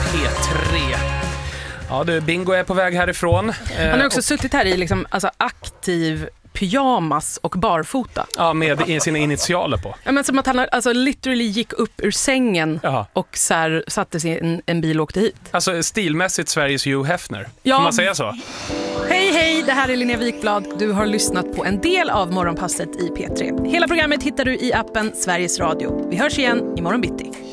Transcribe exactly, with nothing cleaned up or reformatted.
P tre. Ja du, Bingo är på väg härifrån. Han har också och... suttit här i liksom, alltså, aktiv pyjamas och barfota. Ja, med sina initialer på. Ja, men som att han alltså, literally gick upp ur sängen. Jaha. Och så här, satte sig i en, en bil och åkte hit. Alltså stilmässigt Sveriges Hugh Hefner. Ja. Kan man säga så? Hej, hej! Det här är Linnea Wikblad. Du har lyssnat på en del av Morgonpasset i P tre. Hela programmet hittar du i appen Sveriges Radio. Vi hörs igen imorgon bitti.